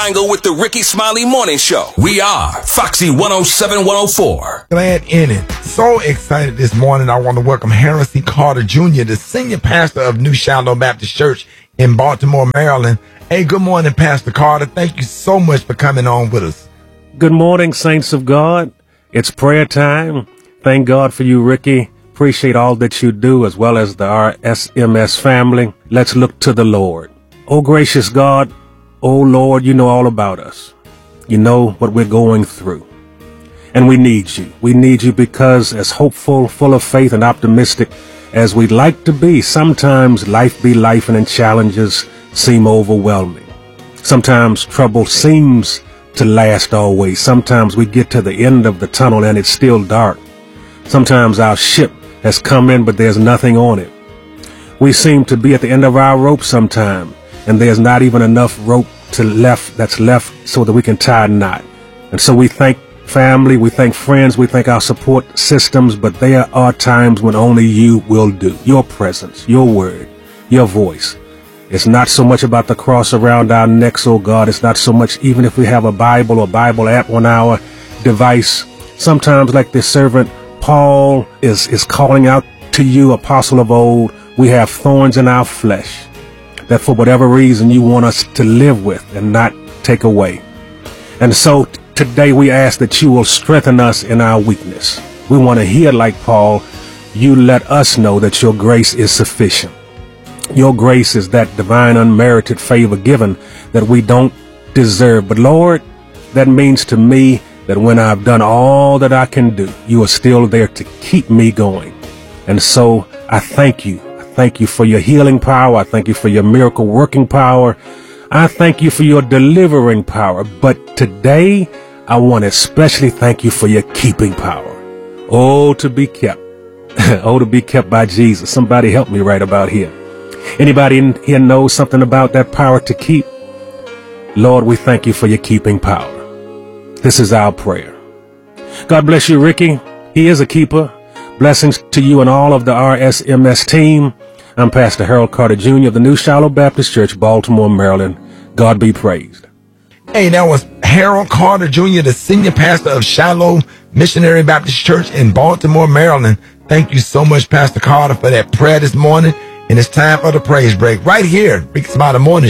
Angle with the Ricky Smiley Morning Show. We are Foxy 107 104. Glad in it. So excited this morning. I want to welcome Harold C. Carter Jr., the senior pastor of New Shiloh Baptist Church in Baltimore, Maryland. Hey, good morning, Pastor Carter. Thank you so much for coming on with us. Good morning, saints of God. It's prayer time. Thank God for you, Ricky. Appreciate all that you do, as well as the RSMS family. Let's look to the Lord. Oh, gracious God. Oh, Lord, you know all about us. You know what we're going through. And we need you. We need you because as hopeful, full of faith, and optimistic as we'd like to be, sometimes life be life and challenges seem overwhelming. Sometimes trouble seems to last always. Sometimes we get to the end of the tunnel and it's still dark. Sometimes our ship has come in, but there's nothing on it. We seem to be at the end of our rope sometime, and there's not even enough rope that's left so that we can tie a knot. And so we thank family, we thank friends, we thank our support systems, but there are times when only you will do. Your presence, your word, your voice. It's not so much about the cross around our necks, oh God. It's not so much even if we have a Bible or Bible app on our device. Sometimes, like this servant Paul is calling out to you, apostle of old, we have thorns in our flesh that for whatever reason you want us to live with and not take away. And so today we ask that you will strengthen us in our weakness. We want to hear, like Paul, you let us know that your grace is sufficient. Your grace is that divine unmerited favor given that we don't deserve. But Lord, that means to me that when I've done all that I can do, you are still there to keep me going. And so I thank you. Thank you for your healing power. I thank you for your miracle working power. I thank you for your delivering power. But today, I want to especially thank you for your keeping power. Oh, to be kept. Oh, to be kept by Jesus. Somebody help me right about here. Anybody in here knows something about that power to keep? Lord, we thank you for your keeping power. This is our prayer. God bless you, Ricky. He is a keeper. Blessings to you and all of the RSMS team. I'm Pastor Harold Carter Jr. of the New Shiloh Baptist Church, Baltimore, Maryland. God be praised. Hey, that was Harold Carter Jr., the senior pastor of Shiloh Missionary Baptist Church in Baltimore, Maryland. Thank you so much, Pastor Carter, for that prayer this morning. And it's time for the praise break right here, Ricky Smiley Morning Show.